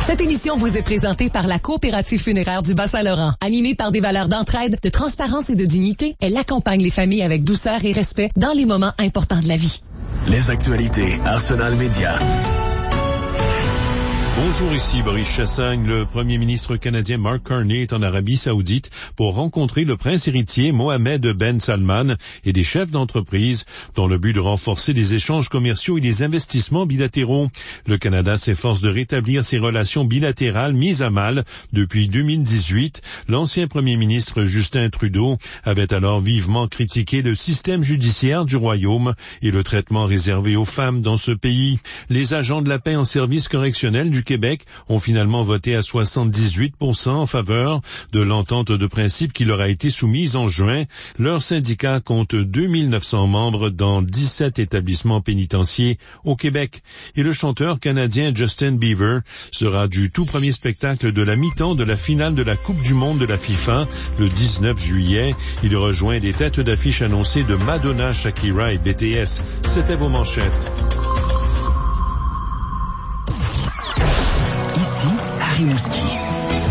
Cette émission vous est présentée par la Coopérative funéraire du Bas-Saint-Laurent. Animée par des valeurs d'entraide, de transparence et de dignité, elle accompagne les familles avec douceur et respect dans les moments importants de la vie. Les actualités Arsenal Média. Bonjour, ici Boris Chassagne. Le premier ministre canadien Mark Carney est en Arabie Saoudite pour rencontrer le prince héritier Mohamed Ben Salman et des chefs d'entreprise dans le but de renforcer les échanges commerciaux et les investissements bilatéraux. Le Canada s'efforce de rétablir ses relations bilatérales mises à mal depuis 2018. L'ancien premier ministre Justin Trudeau avait alors vivement critiqué le système judiciaire du Royaume et le traitement réservé aux femmes dans ce pays. Les agents de la paix en service correctionnel du Québec ont finalement voté à 78% en faveur de l'entente de principe qui leur a été soumise en juin. Leur syndicat compte 2900 membres dans 17 établissements pénitentiaires au Québec. Et le chanteur canadien Justin Bieber sera du tout premier spectacle de la mi-temps de la finale de la Coupe du monde de la FIFA le 19 juillet. Il rejoint des têtes d'affiche annoncées de Madonna, Shakira et BTS. C'était vos manchettes. Ici, Rimouski.